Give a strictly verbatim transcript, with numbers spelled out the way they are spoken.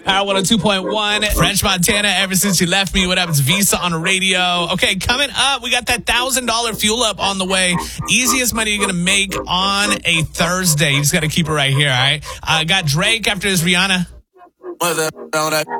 Power one oh two point one. French Montana, Ever Since You Left Me. What up? It's Visa on the radio. Okay, coming up, we got that one thousand dollars fuel up on the way. Easiest money you're going to make on a Thursday. You just got to keep it right here, all right? Uh, got Drake after this Rihanna.